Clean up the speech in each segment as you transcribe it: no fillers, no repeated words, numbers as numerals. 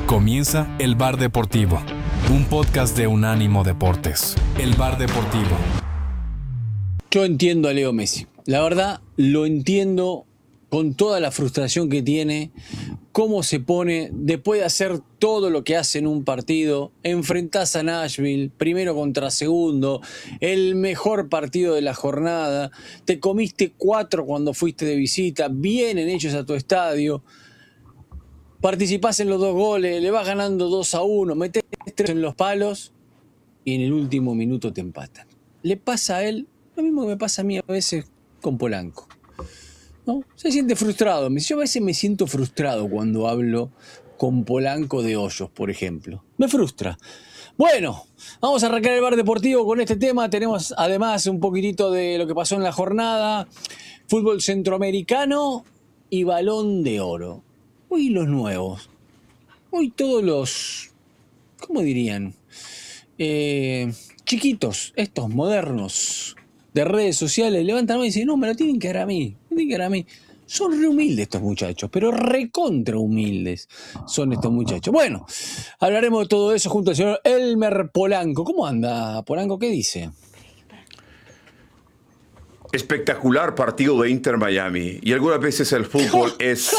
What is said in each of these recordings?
Comienza El Bar Deportivo, un podcast de Unánimo Deportes. El Bar Deportivo. Yo entiendo a Leo Messi. La verdad, lo entiendo con toda la frustración que tiene, cómo se pone después de hacer todo lo que hace en un partido. Enfrentás a Nashville, primero contra segundo, el mejor partido de la jornada. Te comiste 4 cuando fuiste de visita, vienen ellos a tu estadio. Participás en los 2 goles, le vas ganando 2-1, metés 3 en los palos y en el último minuto te empatan. Le pasa a él lo mismo que me pasa a mí a veces con Polanco, ¿no? Se siente frustrado. Yo a veces me siento frustrado cuando hablo con Polanco de Hoyos, por ejemplo. Me frustra. Bueno, vamos a arrancar el Bar Deportivo con este tema. Tenemos además un poquitito de lo que pasó en la jornada. Fútbol centroamericano y Balón de Oro. Hoy los nuevos. Hoy todos los, ¿cómo dirían? Chiquitos, estos modernos de redes sociales, levantan la mano y dicen, no, me lo tienen que dar a mí. Me tienen que dar a mí. Son re humildes estos muchachos, pero recontra humildes son estos muchachos. Bueno, hablaremos de todo eso junto al señor Elmer Polanco. ¿Cómo anda, Polanco? ¿Qué dice? Espectacular partido de Inter Miami. Y algunas veces el fútbol es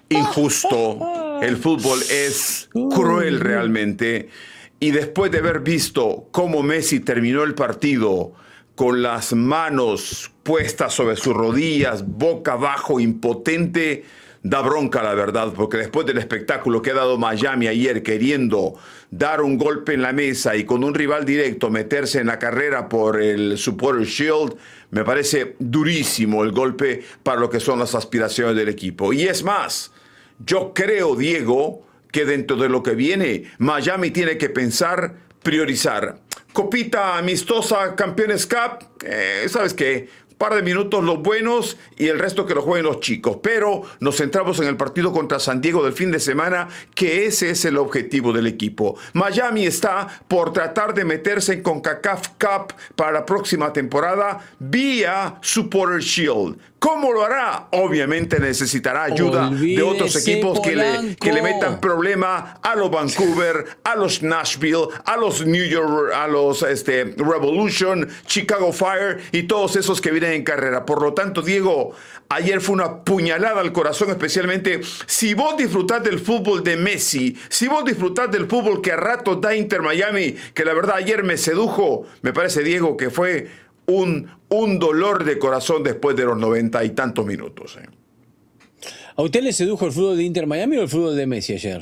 injusto, el fútbol es cruel realmente. Y después de haber visto cómo Messi terminó el partido con las manos puestas sobre sus rodillas, boca abajo, impotente, da bronca la verdad, porque después del espectáculo que ha dado Miami ayer queriendo dar un golpe en la mesa y con un rival directo meterse en la carrera por el Supporter Shield, me parece durísimo el golpe para lo que son las aspiraciones del equipo. Y es más, yo creo, Diego, que dentro de lo que viene, Miami tiene que pensar, priorizar. Copita amistosa, Campeones Cup, ¿sabes qué? Par de minutos los buenos y el resto que lo jueguen los chicos. Pero nos centramos en el partido contra San Diego del fin de semana, que ese es el objetivo del equipo. Miami está por tratar de meterse en CONCACAF Cup para la próxima temporada vía Supporter Shield. ¿Cómo lo hará? Obviamente necesitará ayuda de otros equipos que le metan problema a los Vancouver, a los Nashville, a los New York, a los Revolution, Chicago Fire y todos esos que vienen en carrera. Por lo tanto, Diego, ayer fue una puñalada al corazón, especialmente si vos disfrutás del fútbol de Messi, si vos disfrutás del fútbol que a ratos da Inter Miami, que la verdad ayer me sedujo, me parece, Diego, que fue un dolor de corazón después de los 90 y tantos minutos. ¿A usted le sedujo el fútbol de Inter Miami o el fútbol de Messi ayer?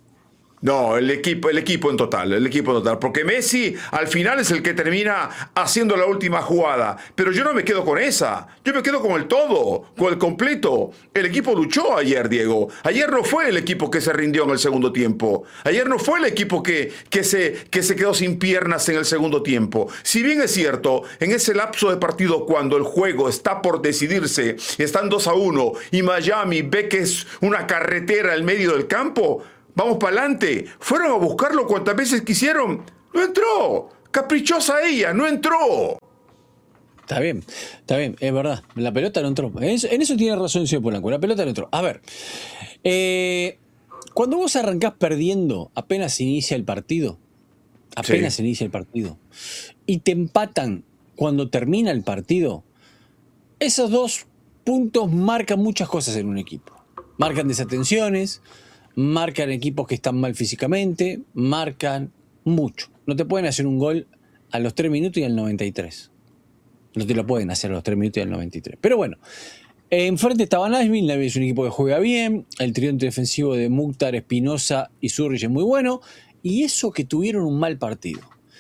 No, el equipo en total, porque Messi al final es el que termina haciendo la última jugada, pero yo no me quedo con esa, yo me quedo con el todo, con el completo. El equipo luchó ayer, Diego, ayer no fue el equipo que se rindió en el segundo tiempo, ayer no fue el equipo que se quedó sin piernas en el segundo tiempo. Si bien es cierto, en ese lapso de partido cuando el juego está por decidirse, están 2-1 y Miami ve que es una carretera en medio del campo, vamos para adelante. Fueron a buscarlo cuantas veces quisieron. No entró. Caprichosa ella, no entró. Está bien, es verdad. La pelota no entró. En eso tiene razón el señor Polanco. La pelota no entró. A ver, cuando vos arrancás perdiendo, apenas inicia el partido, y te empatan cuando termina el partido, esos 2 puntos marcan muchas cosas en un equipo. Marcan desatenciones, marcan equipos que están mal físicamente, marcan mucho. No te pueden hacer un gol a los 3 minutos y al 93. No te lo pueden hacer a los 3 minutos y al 93. Pero bueno, enfrente estaba Nashville. Nashville es un equipo que juega bien. El tridente defensivo de Mukhtar, Espinosa y Zurich es muy bueno. Y eso que tuvieron un mal partido.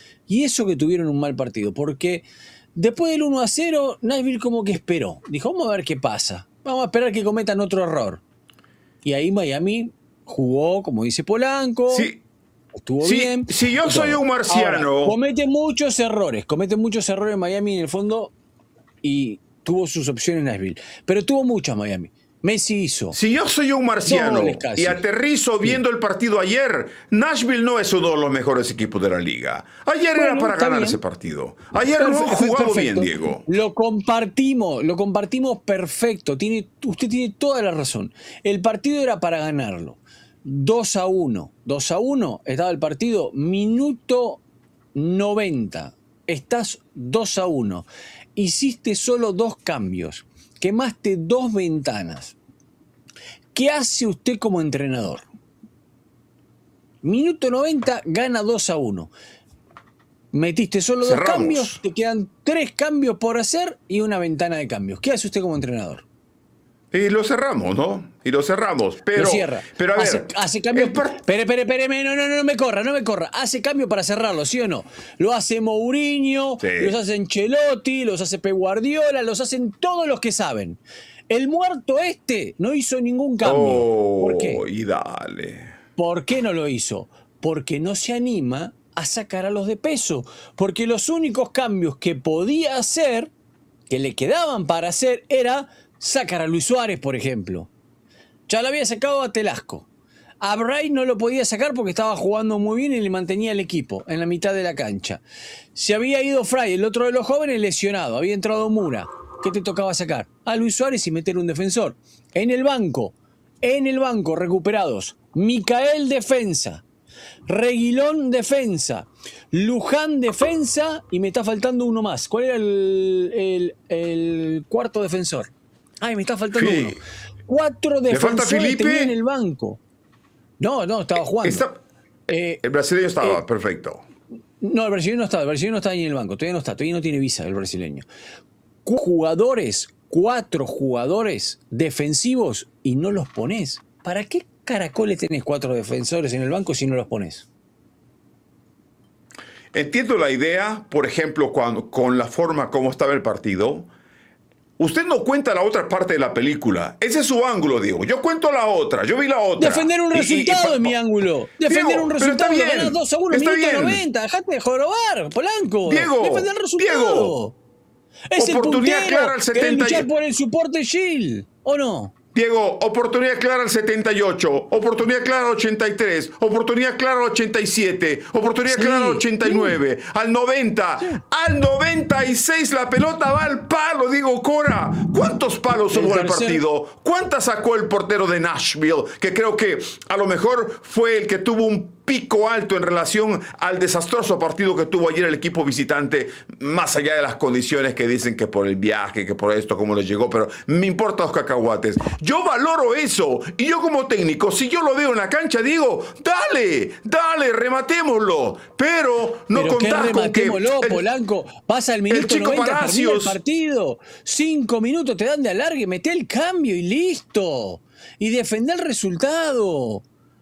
Porque después del 1-0, Nashville como que esperó. Dijo, vamos a ver qué pasa. Vamos a esperar que cometan otro error. Y ahí Miami jugó, como dice Polanco, sí, estuvo bien. Si yo soy un marciano... Ahora, comete muchos errores Miami en el fondo y tuvo sus opciones en Nashville. Pero tuvo muchas Miami. Messi hizo. Si yo soy un marciano y aterrizo viendo el partido ayer, Nashville no es uno de los mejores equipos de la liga. Ayer era para ganar ese partido. Ayer no ha jugado bien, Diego. Lo compartimos perfecto. Usted tiene toda la razón. El partido era para ganarlo. 2-1. 2-1 estaba el partido, minuto 90. Estás 2-1. Hiciste solo 2 cambios. Quemaste 2 ventanas. ¿Qué hace usted como entrenador? Minuto 90, gana 2-1. Metiste solo 2 cambios, te quedan 3 cambios por hacer y una ventana de cambios. ¿Qué hace usted como entrenador? Y lo cerramos, ¿no? Y lo cerramos. Pero, lo cierra. Pero a ver. Hace cambios. Espere, no me corra. Hace cambio para cerrarlo, ¿sí o no? Lo hace Mourinho, sí. Los hace Ancelotti, los hace Pep Guardiola, los hacen todos los que saben. El muerto no hizo ningún cambio. ¿Por qué? Y dale. ¿Por qué no lo hizo? Porque no se anima a sacar a los de peso. Porque los únicos cambios que podía hacer, que le quedaban para hacer, era sacar a Luis Suárez, por ejemplo. Ya lo había sacado a Telasco. A Bray no lo podía sacar porque estaba jugando muy bien y le mantenía el equipo en la mitad de la cancha. Se había ido Fray, el otro de los jóvenes, lesionado. Había entrado Mura. ¿Qué te tocaba sacar? A Luis Suárez y meter un defensor. En el banco, recuperados. Micael defensa. Reguilón defensa. Luján defensa. Y me está faltando uno más. ¿Cuál era el cuarto defensor? Ay, me está faltando uno. 4 defensores tenía en el banco. No, estaba jugando. El brasileño estaba, perfecto. No, el brasileño no está ahí en el banco. Todavía no tiene visa el brasileño. 4 jugadores defensivos y no los pones. ¿Para qué caracoles tenés 4 defensores en el banco si no los pones? Entiendo la idea, por ejemplo, con la forma como estaba el partido. Usted no cuenta la otra parte de la película. Ese es su ángulo, Diego. Yo cuento la otra. Yo vi la otra. Defender un resultado es mi ángulo. Defender un resultado. Ganás 2-1, minuto 90. Dejate de jorobar, Polanco. Diego. Defender el resultado. Diego. Es oportunidad el puntero clara al 70. Que luchar por el soporte Gil, ¿o no? Diego, oportunidad clara al 78, oportunidad clara al 83, oportunidad clara al 87, oportunidad clara al 89, al 90, al 96 la pelota va al palo, Diego Cora. ¿Cuántos palos hubo en el partido? ¿Cuántas sacó el portero de Nashville? Que creo que a lo mejor fue el que tuvo un pico alto en relación al desastroso partido que tuvo ayer el equipo visitante, más allá de las condiciones que dicen que por el viaje, que por esto, cómo les llegó, pero me importan los cacahuates. Yo valoro eso, y yo como técnico, si yo lo veo en la cancha, digo, dale, rematémoslo, pero no contás con que... Polanco, pasa el minuto 90, termina el partido, 5 minutos te dan de alargue, meté el cambio y listo, y defender el resultado.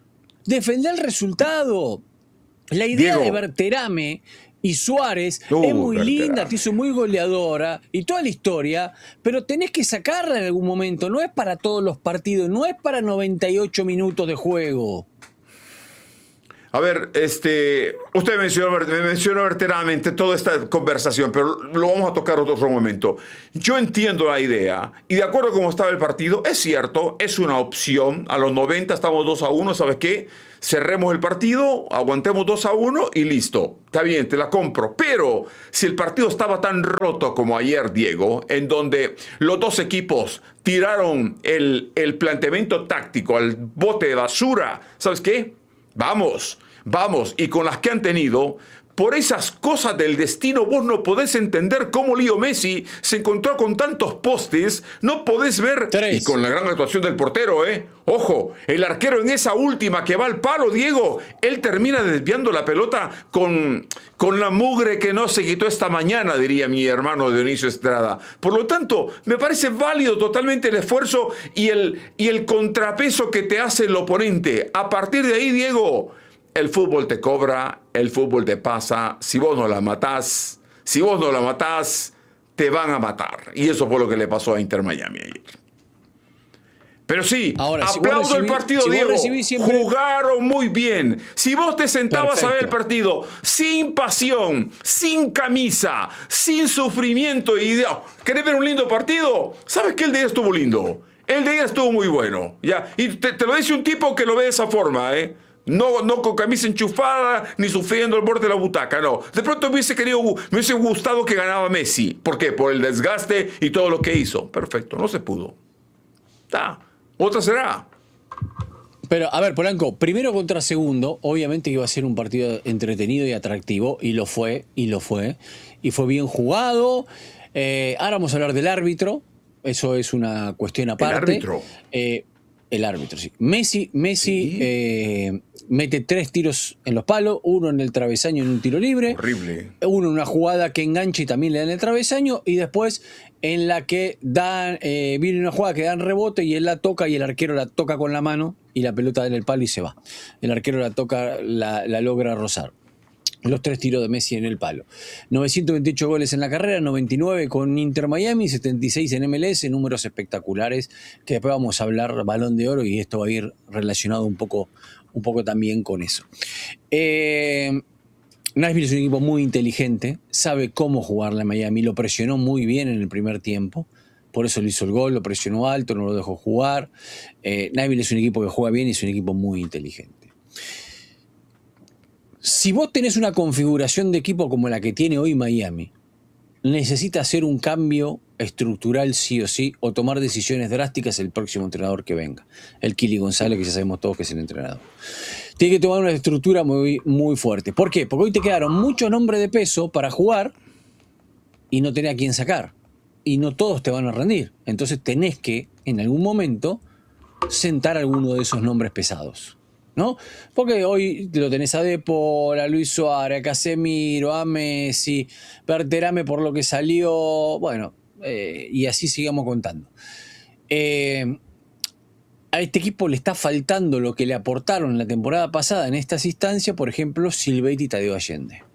La idea de Berterame y Suárez es muy linda, te hizo muy goleadora y toda la historia, pero tenés que sacarla en algún momento. No es para todos los partidos, no es para 98 minutos de juego. A ver, usted mencionó verdaderamente toda esta conversación, pero lo vamos a tocar otro momento. Yo entiendo la idea, y de acuerdo con cómo estaba el partido, es cierto, es una opción. A los 90 estamos 2-1, ¿sabes qué? Cerremos el partido, aguantemos 2-1 y listo. Está bien, te la compro. Pero si el partido estaba tan roto como ayer, Diego, en donde los dos equipos tiraron el planteamiento táctico al bote de basura, ¿sabes qué? Vamos, y con las que han tenido, por esas cosas del destino, vos no podés entender cómo Leo Messi se encontró con tantos postes, no podés ver, 3. Y con la gran actuación del portero, ojo, el arquero en esa última que va al palo, Diego, él termina desviando la pelota con la mugre que no se quitó esta mañana, diría mi hermano Dionisio Estrada. Por lo tanto, me parece válido totalmente el esfuerzo y el contrapeso que te hace el oponente. A partir de ahí, Diego, el fútbol te cobra, el fútbol te pasa. Si vos no la matás, te van a matar. Y eso fue lo que le pasó a Inter Miami ayer. Pero sí, ahora, aplaudo el partido, Diego. Siempre... Jugaron muy bien. Si vos te sentabas Perfecto. a ver el partido sin pasión, sin camisa, sin sufrimiento y ¿querés ver un lindo partido? ¿Sabes qué? El de ella estuvo lindo. El de ella estuvo muy bueno. ¿Ya? Y te lo dice un tipo que lo ve de esa forma, No con camisa enchufada ni sufriendo al borde de la butaca, no. De pronto me hubiese gustado que ganaba Messi. ¿Por qué? Por el desgaste y todo lo que hizo. Perfecto, no se pudo. Otra será. Pero, a ver, Polanco, primero contra segundo, obviamente que iba a ser un partido entretenido y atractivo, y lo fue, y fue bien jugado. Ahora vamos a hablar del árbitro, eso es una cuestión aparte. ¿El árbitro? El árbitro, sí. Messi Sí. mete 3 tiros en los palos, uno en el travesaño en un tiro libre. Horrible. Uno en una jugada que engancha y también le dan el travesaño, y después en la que viene una jugada que dan rebote y él la toca y el arquero la toca con la mano y la pelota da en el palo y se va. El arquero la toca, la logra rozar. Los 3 tiros de Messi en el palo. 928 goles en la carrera, 99 con Inter Miami, 76 en MLS, números espectaculares, que después vamos a hablar Balón de Oro y esto va a ir relacionado un poco también con eso. Nashville es un equipo muy inteligente, sabe cómo jugarle a Miami, lo presionó muy bien en el primer tiempo, por eso le hizo el gol, lo presionó alto, no lo dejó jugar. Nashville es un equipo que juega bien y es un equipo muy inteligente. Si vos tenés una configuración de equipo como la que tiene hoy Miami, necesita hacer un cambio estructural sí o sí, o tomar decisiones drásticas el próximo entrenador que venga. El Kili González, que ya sabemos todos que es el entrenador. Tiene que tomar una estructura muy, muy fuerte. ¿Por qué? Porque hoy te quedaron muchos nombres de peso para jugar y no tenés a quién sacar. Y no todos te van a rendir. Entonces tenés que, en algún momento, sentar alguno de esos nombres pesados, ¿no? Porque hoy lo tenés a Depor, a Luis Suárez, a Casemiro, a Messi, Berterame por lo que salió, bueno, y así sigamos contando. A este equipo le está faltando lo que le aportaron en la temporada pasada en estas instancias, por ejemplo, Silvetti y Tadeo Allende.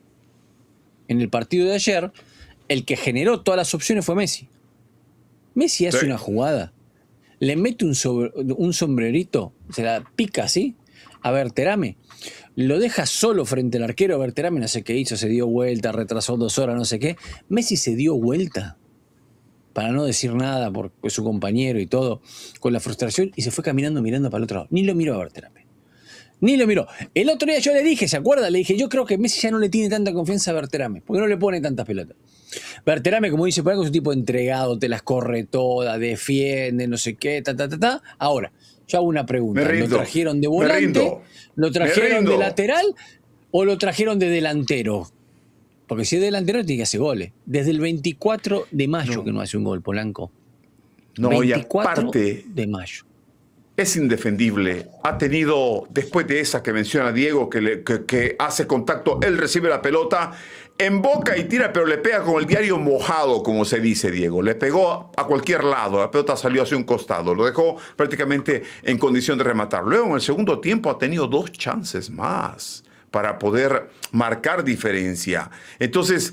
En el partido de ayer, el que generó todas las opciones fue Messi. Messi hace una jugada, le mete un sombrerito, se la pica así, a Berterame, lo deja solo frente al arquero. Berterame no sé qué hizo, se dio vuelta, retrasó 2 horas, no sé qué. Messi se dio vuelta, para no decir nada por su compañero y todo, con la frustración, y se fue caminando mirando para el otro lado. Ni lo miró a Berterame. Ni lo miró. El otro día yo le dije, ¿se acuerda? Le dije, yo creo que Messi ya no le tiene tanta confianza a Berterame, porque no le pone tantas pelotas. Berterame, como dice Polanco, es un tipo entregado, te las corre todas, defiende, no sé qué, Ahora, yo hago una pregunta. ¿Lo trajeron de volante? ¿Lo trajeron de lateral? ¿O lo trajeron de delantero? Porque si es delantero tiene que hacer goles. Desde el 24 de mayo que no hace un gol, Polanco. No, 24 y aparte, de mayo. es indefendible. Ha tenido, después de esa que menciona Diego, que hace contacto, él recibe la pelota, emboca y tira, pero le pega con el diario mojado, como se dice, Diego. Le pegó a cualquier lado, la pelota salió hacia un costado, lo dejó prácticamente en condición de rematar. Luego, en el segundo tiempo, ha tenido 2 chances más para poder marcar diferencia. Entonces,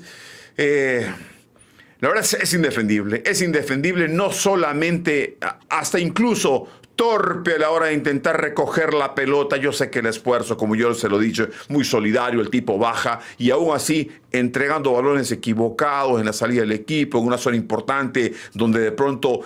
la verdad es indefendible, no solamente, hasta incluso torpe a la hora de intentar recoger la pelota. Yo sé que el esfuerzo, como yo se lo he dicho, muy solidario, el tipo baja y aún así entregando balones equivocados en la salida del equipo, en una zona importante donde de pronto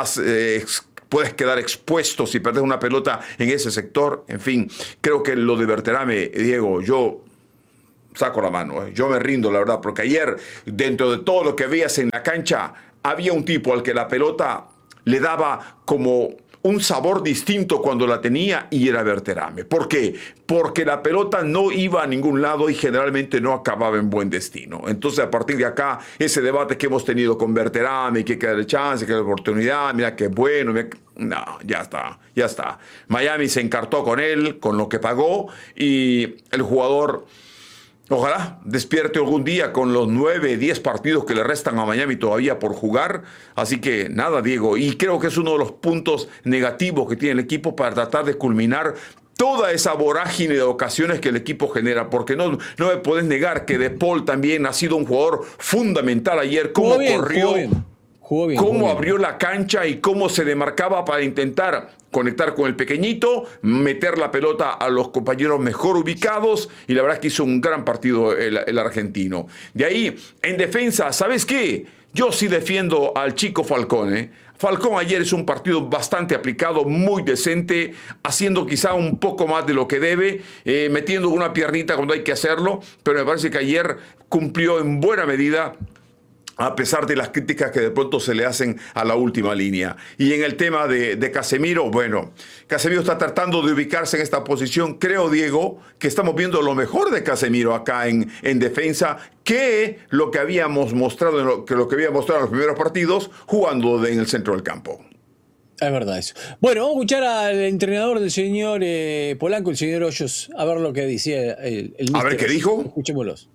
puedes quedar expuesto si perdes una pelota en ese sector. En fin, creo que lo de Berterame, Diego, yo saco la mano. Yo me rindo, la verdad, porque ayer, dentro de todo lo que veías en la cancha, había un tipo al que la pelota le daba como un sabor distinto cuando la tenía, y era Berterame. ¿Por qué? Porque la pelota no iba a ningún lado y generalmente no acababa en buen destino. Entonces, a partir de acá, ese debate que hemos tenido con Berterame, que hay que darle chance, que hay oportunidad, mira qué bueno, no, ya está. Miami se encartó con él, con lo que pagó, y el jugador, ojalá despierte algún día con los 9, 10 partidos que le restan a Miami todavía por jugar. Así que nada, Diego, y creo que es uno de los puntos negativos que tiene el equipo para tratar de culminar toda esa vorágine de ocasiones que el equipo genera, porque no me puedes negar que De Paul también ha sido un jugador fundamental ayer, cómo corrió. Jugó bien, cómo abrió la cancha y cómo se demarcaba para intentar conectar con el pequeñito, meter la pelota a los compañeros mejor ubicados, y la verdad es que hizo un gran partido el argentino. De ahí, en defensa, ¿sabes qué? Yo sí defiendo al chico Falcón. Falcón ayer es un partido bastante aplicado, muy decente, haciendo quizá un poco más de lo que debe, metiendo una piernita cuando hay que hacerlo, pero me parece que ayer cumplió en buena medida a pesar de las críticas que de pronto se le hacen a la última línea. Y en el tema de Casemiro, bueno, Casemiro está tratando de ubicarse en esta posición. Creo, Diego, que estamos viendo lo mejor de Casemiro acá en defensa, que lo que habíamos mostrado, lo que había mostrado en los primeros partidos, jugando en el centro del campo. Es verdad eso. Bueno, vamos a escuchar al entrenador del señor Polanco, el señor Hoyos, a ver lo que decía el A ver qué dijo. Escuchémoslos.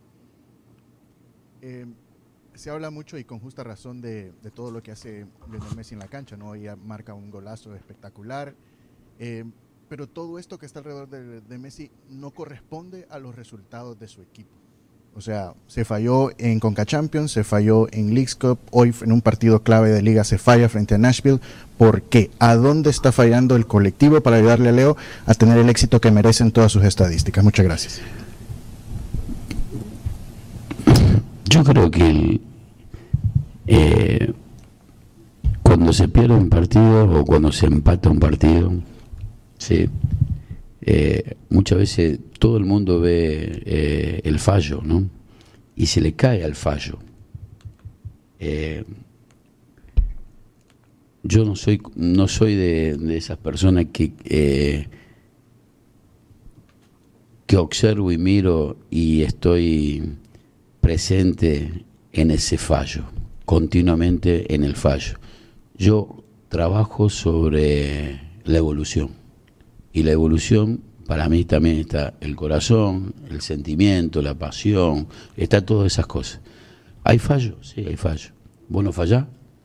Se habla mucho y con justa razón de todo lo que hace Lionel Messi en la cancha, ¿no? Ella marca un golazo espectacular, pero todo esto que está alrededor de Messi no corresponde a los resultados de su equipo. O sea, se falló en Conca Champions, se falló en Leagues Cup, hoy en un partido clave de liga se falla frente a Nashville. ¿Por qué? ¿A dónde está fallando el colectivo para ayudarle a Leo a tener el éxito que merecen todas sus estadísticas? Muchas gracias. Yo creo que cuando se pierde un partido o cuando se empata un partido, ¿sí? Muchas veces todo el mundo ve el fallo, ¿no? Y se le cae al fallo. Yo no soy de esas personas que observo y miro y estoy presente en ese fallo, continuamente en el fallo. Yo trabajo sobre la evolución, y la evolución para mí también está el corazón, el sentimiento, la pasión, está todas esas cosas. ¿Hay fallo? Sí, hay fallo. ¿Vos no fallás?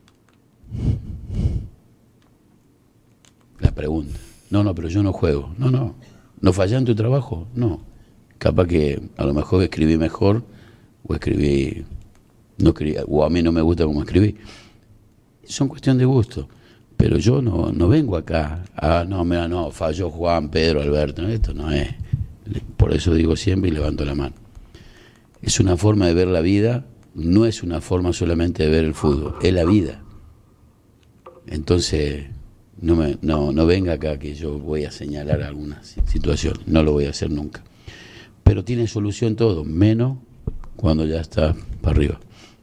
La pregunta. No, pero yo no juego. ¿No fallás en tu trabajo? No. Capaz que a lo mejor escribí mejor o escribí, o a mí no me gusta como escribí. Son cuestión de gusto. Pero yo no vengo acá, no, falló Juan, Pedro, Alberto, esto no es. Por eso digo siempre y levanto la mano. Es una forma de ver la vida, no es una forma solamente de ver el fútbol, es la vida. Entonces, no venga acá que yo voy a señalar alguna situación, no lo voy a hacer nunca. Pero tiene solución todo, menos cuando ya está para arriba.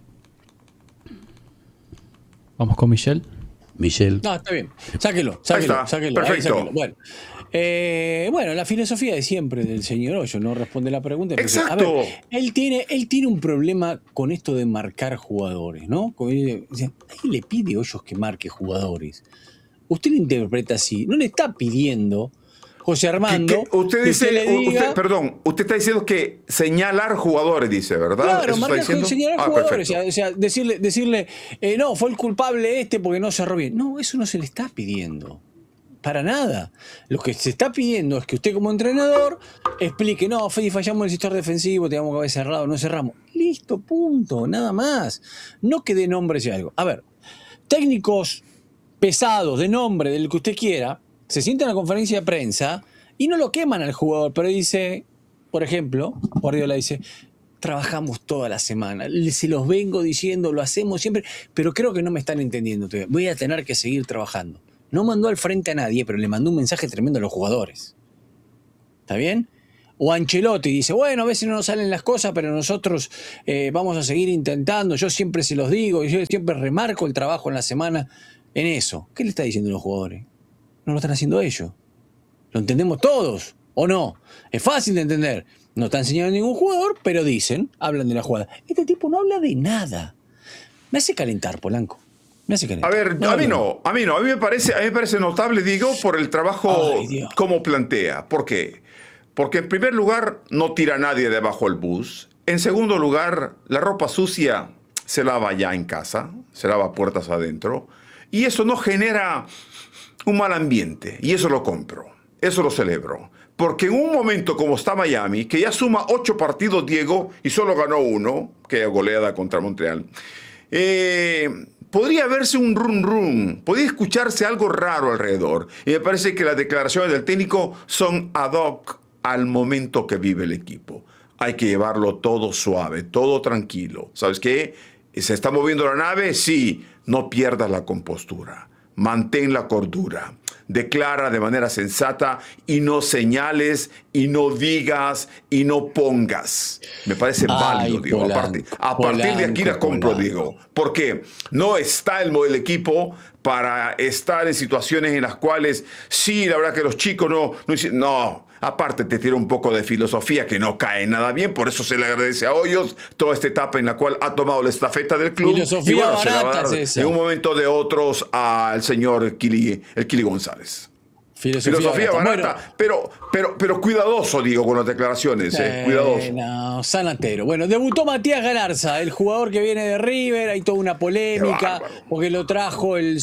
Vamos con Michelle. No, está bien. Sáquelo. Perfecto. Bueno, la filosofía de siempre del señor Hoyo, no responde la pregunta. Porque, Exacto. A ver, él tiene un problema con esto de marcar jugadores, ¿no? Nadie le pide a Hoyos que marque jugadores. Usted lo interpreta así. No le está pidiendo, José Armando, usted dice, que le diga... usted está diciendo que señalar jugadores, dice, ¿verdad? Claro, señalar jugadores, perfecto. o sea, decirle no, fue el culpable porque no cerró bien. No, eso no se le está pidiendo. Para nada. Lo que se está pidiendo es que usted como entrenador explique, no, fallamos en el sector defensivo, teníamos que haber cerrado, no cerramos. Listo, punto, nada más. No que dé nombres y algo. A ver, técnicos pesados de nombre, del que usted quiera, se sientan en la conferencia de prensa y no lo queman al jugador, pero dice, por ejemplo, Guardiola dice, trabajamos toda la semana, se los vengo diciendo, lo hacemos siempre, pero creo que no me están entendiendo todavía. Voy a tener que seguir trabajando. No mandó al frente a nadie, pero le mandó un mensaje tremendo a los jugadores. ¿Está bien? O Ancelotti dice, bueno, a veces no nos salen las cosas, pero nosotros vamos a seguir intentando, yo siempre se los digo, yo siempre remarco el trabajo en la semana en eso. ¿Qué le está diciendo a los jugadores? No lo están haciendo ellos. Lo entendemos todos, ¿o no? Es fácil de entender. No está enseñando a ningún jugador, pero hablan de la jugada. Este tipo no habla de nada. Me hace calentar, Polanco. Me hace calentar. A ver, a mí me parece notable, digo, por el trabajo como plantea. ¿Por qué? Porque en primer lugar, no tira a nadie debajo del bus. En segundo lugar, la ropa sucia se lava ya en casa, se lava puertas adentro. Y eso no genera un mal ambiente, y eso lo compro, eso lo celebro. Porque en un momento como está Miami, que ya suma 8 partidos, Diego, y solo ganó 1, que es goleada contra Montreal, podría verse un rum, podría escucharse algo raro alrededor. Y me parece que las declaraciones del técnico son ad hoc al momento que vive el equipo. Hay que llevarlo todo suave, todo tranquilo. ¿Sabes qué? ¿Se está moviendo la nave? Sí, no pierdas la compostura. Mantén la cordura. declara de manera sensata y no señales y no digas y no pongas. Me parece válido, Diego. A partir de aquí la compro, Diego. Porque no está el equipo para estar en situaciones en las cuales, sí, la verdad que los chicos no. Aparte te tira un poco de filosofía que no cae nada bien, por eso se le agradece a Hoyos toda esta etapa en la cual ha tomado la estafeta del club. Filosofía y bueno, se la va a barata dar es esa. de un momento de otros al señor el Kili González. Filosofía barata, bueno, pero cuidadoso, digo, con las declaraciones, cuidadoso. No, sanatero. Bueno, debutó Matías Galarza, el jugador que viene de River, hay toda una polémica, porque lo trajo el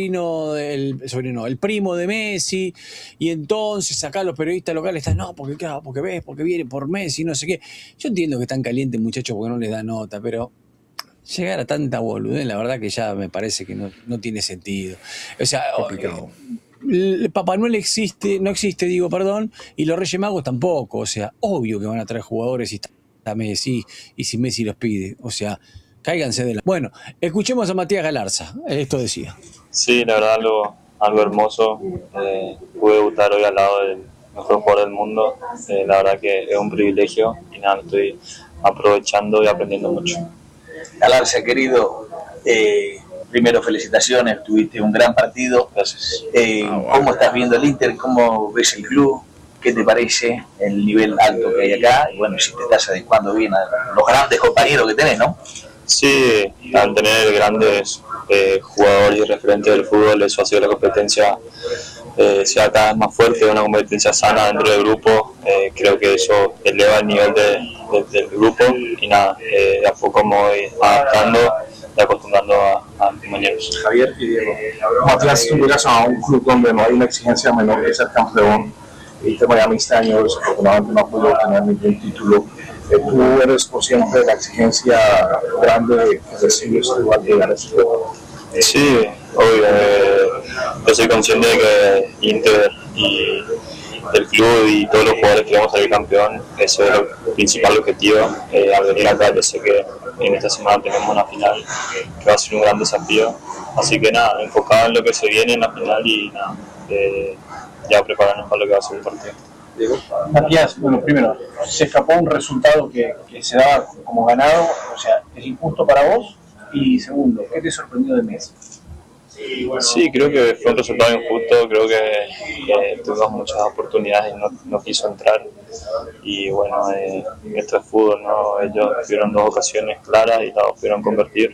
primo de Messi, y entonces acá los periodistas locales están, porque viene por Messi, no sé qué. Yo entiendo que están calientes, muchachos, porque no les da nota, pero llegar a tanta boludez, la verdad que ya me parece que no tiene sentido. O sea, complicado. El Papá Noel no existe, y los Reyes Magos tampoco. O sea, obvio que van a traer jugadores si está Messi y si Messi los pide. O sea, cáiganse de la... Bueno, escuchemos a Matías Galarza. Esto decía. Sí, la verdad algo hermoso. Pude debutar hoy al lado del mejor jugador del mundo. La verdad que es un privilegio y nada, estoy aprovechando y aprendiendo mucho. Galarza, querido, primero felicitaciones, tuviste un gran partido. Gracias. ¿Cómo estás viendo el Inter? ¿Cómo ves el club? ¿Qué te parece el nivel alto que hay acá? Y bueno, si te estás adecuando bien a los grandes compañeros que tenés, ¿no? Sí, al tener grandes jugadores y referentes del fútbol, eso hace que la competencia sea cada vez más fuerte, una competencia sana dentro del grupo. Creo que eso eleva el nivel del grupo y nada, de a poco me voy adaptando y acostumbrando a mis compañeros. Javier y Diego, Matías, tú llegas a un club donde no hay una exigencia menor que ser campeón. Inter Miami este año desafortunadamente no pudo obtener ningún título. Tú eres consciente de la exigencia grande que recibes tú al llegar a ese club. Sí, obvio. Yo soy consciente de que Inter y el club y todos los jugadores queremos salir campeón. Eso es el principal objetivo. Al venir acá, yo sé que en esta semana tenemos una final que va a ser un gran desafío. Así que nada, enfocado en lo que se viene en la final y nada, ya prepararnos para lo que va a ser el partido. Matías, bueno, primero, se escapó un resultado que se daba como ganado, o sea, ¿es injusto para vos? Y segundo, ¿qué te sorprendió de Messi? Sí, creo que fue un resultado injusto, creo que tuvimos muchas oportunidades y no quiso entrar. Y bueno, esto es fútbol, ¿no? Ellos tuvieron 2 ocasiones claras y las pudieron convertir.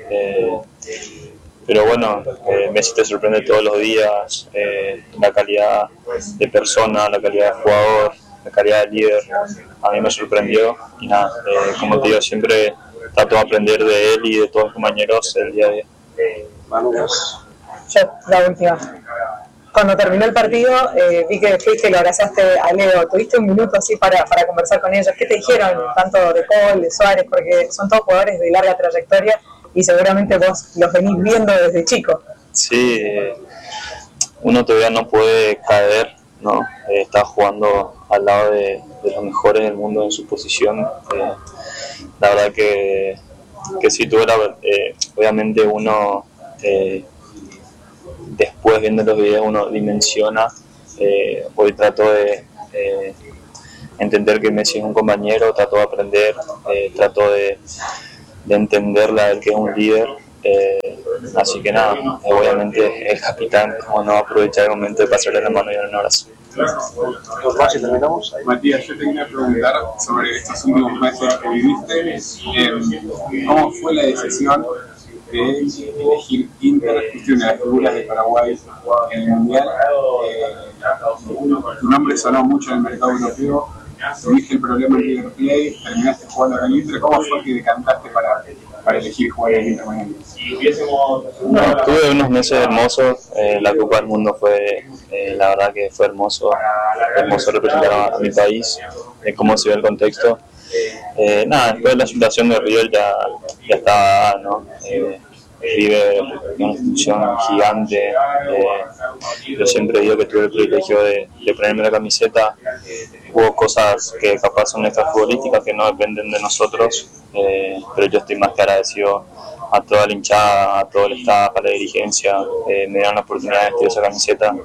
Pero bueno, Messi te sorprende todos los días, la calidad de persona, la calidad de jugador, la calidad de líder, a mí me sorprendió y nada, como te digo, siempre trato de aprender de él y de todos los compañeros el día a día. Yo, la última. Cuando terminó el partido, vi que fuiste y lo abrazaste a Leo. ¿Tuviste un minuto así para conversar con ellos? ¿Qué te dijeron tanto de Paul, de Suárez? Porque son todos jugadores de larga trayectoria y seguramente vos los venís viendo desde chico. Sí, uno todavía no puede caer, ¿no? Está jugando al lado de los mejores del mundo en su posición. La verdad que si tú obviamente uno después viendo los videos uno dimensiona. Hoy trato de entender que Messi es un compañero, trato de aprender, trato de entenderla, él que es un líder, así que nada, obviamente el capitán, como no aprovechar el momento de pasarle la mano y dar un abrazo. Matías, yo te quería preguntar sobre estos últimos meses que viviste, ¿cómo fue la decisión de elegir Inter, fuiste una de las figuras de Paraguay en el Mundial? Tu nombre sonó mucho en el mercado europeo, tuviste el problema en River Plate, terminaste jugando con Inter, ¿cómo fue que decantaste para elegir jugar en Inter Miami? No, tuve unos meses hermosos, la Copa del Mundo fue, la verdad que fue hermoso representar a mi país, cómo se ve el contexto. Nada, después de la situación de River ya estaba, ¿no? River es una institución gigante, yo siempre digo que tuve el privilegio de ponerme la camiseta. Hubo cosas que capaz son extrafutbolísticas que no dependen de nosotros, pero yo estoy más que agradecido a toda la hinchada, a todo el staff, a la dirigencia, me dieron la oportunidad de vestir esa camiseta.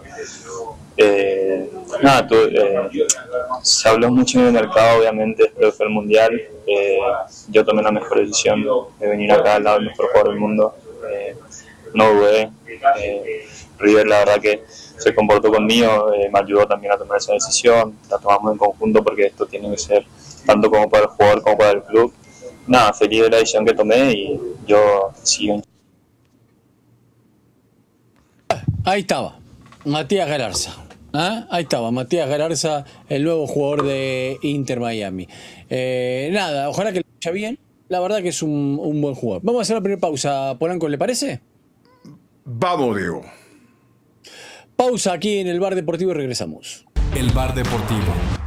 Se habló mucho en el mercado, obviamente, después fue el Mundial. Yo tomé la mejor decisión de venir acá al lado del mejor jugador del mundo. No dudé. River, la verdad que se comportó conmigo, me ayudó también a tomar esa decisión. La tomamos en conjunto porque esto tiene que ser tanto como para el jugador como para el club. Nada, feliz de la decisión que tomé y yo sigo. Ahí estaba, Matías Galarza. Ahí estaba, Matías Galarza, el nuevo jugador de Inter Miami. Nada, ojalá que le vaya bien. La verdad que es un buen jugador. Vamos a hacer la primera pausa, Polanco, ¿le parece? Vamos, Diego. Pausa aquí en el Bar Deportivo y regresamos. El Bar Deportivo.